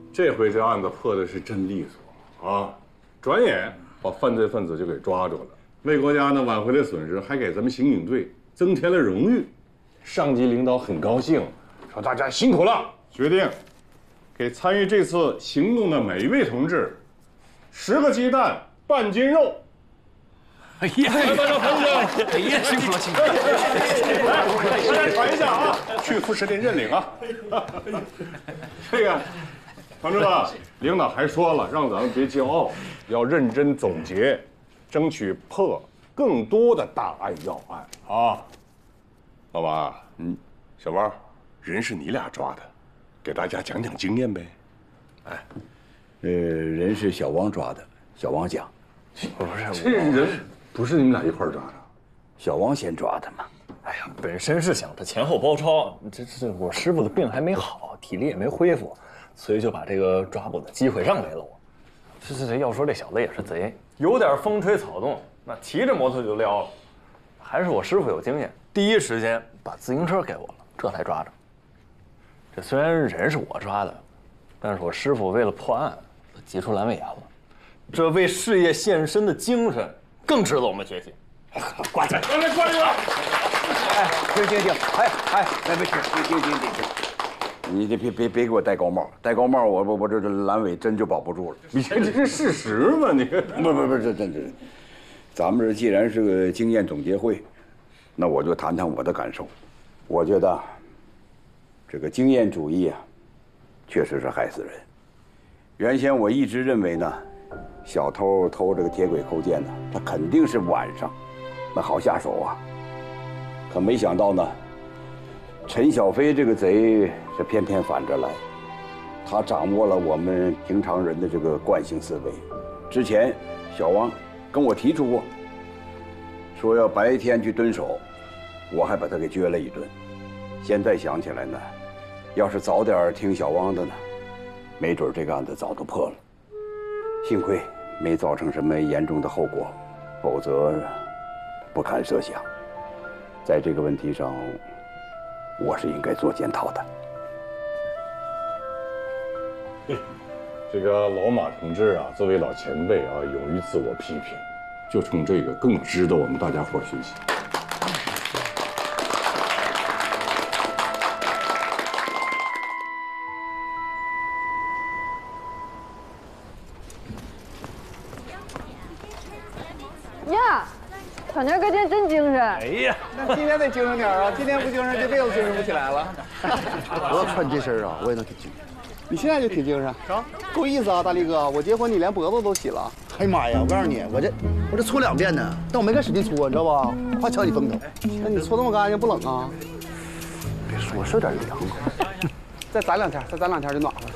这回这案子破的是真利索啊！转眼把犯罪分子就给抓住了，为国家呢挽回了损失，还给咱们刑警队增添了荣誉。上级领导很高兴，说大家辛苦了，决定给参与这次行动的每一位同志10个鸡蛋，半斤肉。 哎呀， 大家团结！ 哎呀，辛苦了，辛苦了！ 来，大家传一下啊，去副食店认领啊。这个，同志们，领导还说了，让咱们别骄傲，要认真总结，争取破更多的大案要案啊。老王，小王，人是你俩抓的，给大家讲讲经验呗。 哎，人是小王抓的，小王讲。 不是这人不是你们俩一块儿抓的， 小王先抓的嘛。 哎呀，本身是想着前后包抄，这我师傅的病还没好，体力也没恢复，所以就把这个抓捕的机会让给了我。这要说这小子也是贼，有点风吹草动，那骑着摩托就撩了。还是我师傅有经验，第一时间把自行车给我了，这才抓着。这虽然人是我抓的，但是我师傅为了破案，急出阑尾炎了。这为事业献身的精神，更值得我们学习。 挂起来！ 来挂一个！ 哎，停！哎，来，别停！你别给我戴高帽，戴高帽我这阑尾真就保不住了。 你这是事实吗？你不，这真。咱们这既然是个经验总结会，那我就谈谈我的感受。我觉得这个经验主义啊，确实是害死人。原先我一直认为呢，小偷偷这个铁轨扣件呢，他肯定是晚上，那好下手啊。可没想到呢，陈小飞这个贼是偏偏反着来，他掌握了我们平常人的这个惯性思维。之前小王跟我提出过，说要白天去蹲守，我还把他给撅了一顿。现在想起来呢，要是早点听小王的呢，没准这个案子早都破了。幸亏没造成什么严重的后果，否则不堪设想。在这个问题上，我是应该做检讨的。 这个老马同志啊，作为老前辈啊，勇于自我批评，就冲这个更值得我们大家伙学习。 呀，小年哥今天真精神。 哎呀， 那今天得精神点啊！今天不精神，这辈子精神不起来了。 我要穿这身啊，我也能挺精神。 你现在就挺精神，啊，够意思啊，大力哥！我结婚你连脖子都洗了。 哎呀妈呀！我告诉你，我这搓2遍呢，但我没敢使劲搓，你知道吧？怕敲你风头。 那你搓那么干净不冷啊？ 别说，是有点凉。 再攒2天，就暖和了。